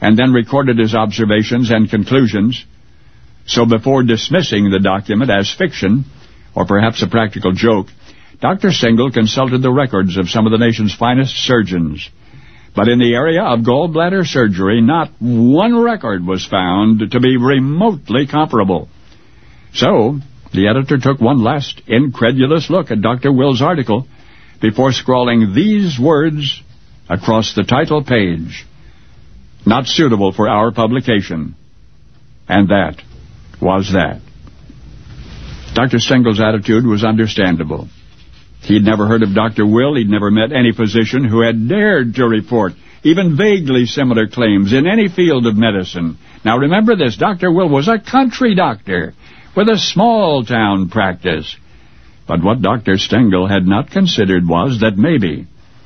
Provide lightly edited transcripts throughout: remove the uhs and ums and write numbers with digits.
and then recorded his observations and conclusions. So before dismissing the document as fiction, or perhaps a practical joke, Dr. Stengel consulted the records of some of the nation's finest surgeons. But in the area of gallbladder surgery, not one record was found to be remotely comparable. So the editor took one last incredulous look at Dr. Will's article before scrawling these words across the title page: "Not suitable for our publication." And that was that. Dr. Stengel's attitude was understandable. He'd never heard of Dr. Will. He'd never met any physician who had dared to report even vaguely similar claims in any field of medicine. Now remember this, Dr. Will was a country doctor with a small-town practice. But what Dr. Stengel had not considered was that maybe,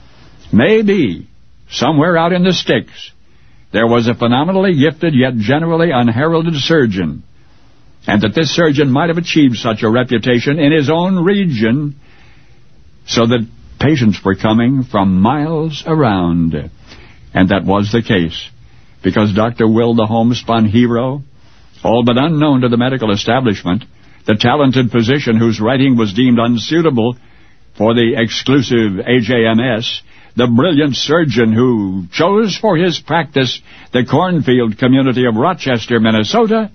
somewhere out in the sticks, there was a phenomenally gifted yet generally unheralded surgeon, and that this surgeon might have achieved such a reputation in his own region, so that patients were coming from miles around. And that was the case, because Dr. Will, the homespun hero, all but unknown to the medical establishment, the talented physician whose writing was deemed unsuitable for the exclusive AJMS, the brilliant surgeon who chose for his practice the cornfield community of Rochester, Minnesota.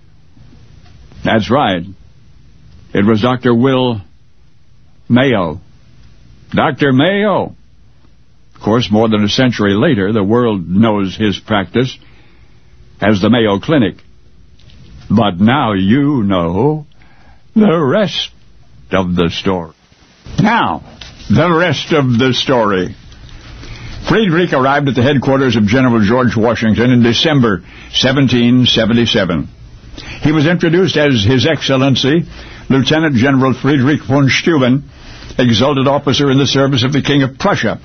That's right. It was Dr. Will Mayo. Dr. Mayo. Of course, more than a century later, the world knows his practice as the Mayo Clinic. But now you know the rest of the story. Now, the rest of the story. Friedrich arrived at the headquarters of General George Washington in December 1777. He was introduced as His Excellency, Lieutenant General Friedrich von Steuben, exalted officer in the service of the King of Prussia.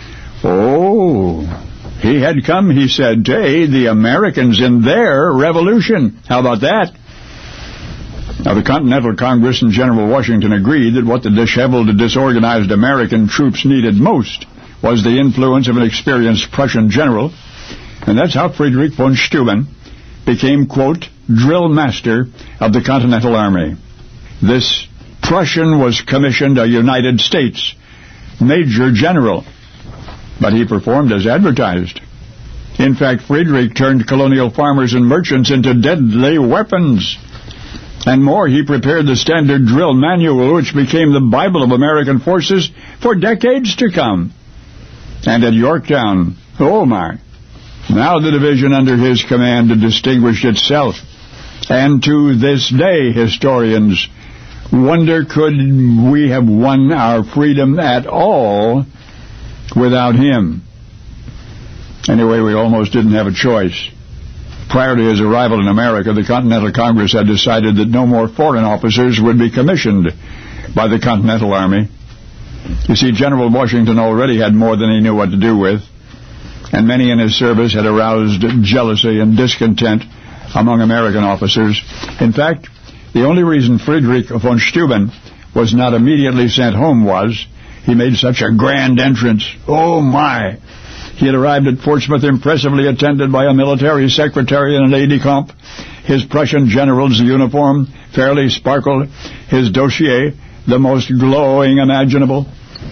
Oh, he had come, he said, to aid the Americans in their revolution. How about that? Now, the Continental Congress and General Washington agreed that what the disheveled, disorganized American troops needed most was the influence of an experienced Prussian general, and that's how Friedrich von Steuben became, quote, drill master of the Continental Army. This Prussian was commissioned a United States Major General, but he performed as advertised. In fact, Friedrich turned colonial farmers and merchants into deadly weapons. And more, he prepared the standard drill manual, which became the Bible of American forces for decades to come. And at Yorktown, oh my, now the division under his command had distinguished itself. And to this day, historians wonder, could we have won our freedom at all without him? Anyway, we almost didn't have a choice. Prior to his arrival in America, the Continental Congress had decided that no more foreign officers would be commissioned by the Continental Army. You see, General Washington already had more than he knew what to do with, and many in his service had aroused jealousy and discontent among American officers. In fact, the only reason Friedrich von Steuben was not immediately sent home was he made such a grand entrance. Oh, my! He had arrived at Portsmouth impressively attended by a military secretary and an aide-de-camp. His Prussian general's uniform fairly sparkled, his dossier the most glowing imaginable.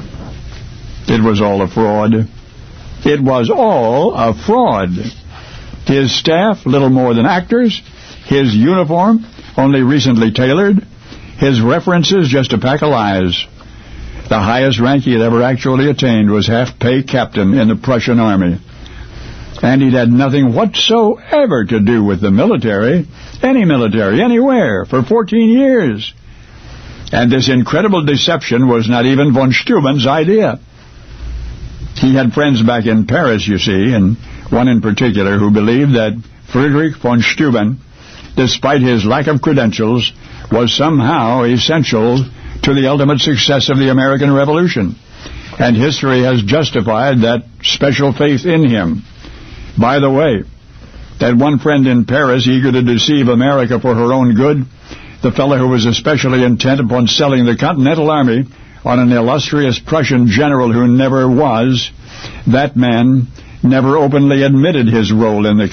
It was all a fraud. It was all a fraud. His staff, little more than actors. His uniform, only recently tailored. His references, just a pack of lies. The highest rank he had ever actually attained was half-pay captain in the Prussian army. And he'd had nothing whatsoever to do with the military, anywhere, for 14 years. And this incredible deception was not even von Steuben's idea. He had friends back in Paris, you see, and one in particular who believed that Friedrich von Steuben, despite his lack of credentials, was somehow essential to the ultimate success of the American Revolution. And history has justified that special faith in him. By the way, that one friend in Paris, eager to deceive America for her own good, the fellow who was especially intent upon selling the Continental Army on an illustrious Prussian general who never was, that man never openly admitted his role in the